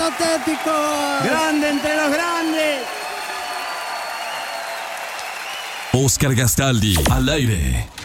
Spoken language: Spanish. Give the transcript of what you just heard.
hipotéticos. ¡Grande entre los grandes! Oscar Gastaldi, al aire.